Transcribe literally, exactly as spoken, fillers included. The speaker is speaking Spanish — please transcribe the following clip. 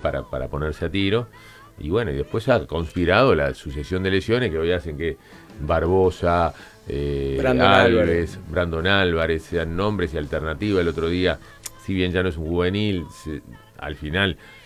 para, para ponerse a tiro. Y bueno, y después ha conspirado la sucesión de lesiones que hoy hacen que Barbosa, eh, Brandon Álvarez. Alves, Brandon Álvarez sean nombres y alternativas. El otro día, si bien ya no es un juvenil, se, al final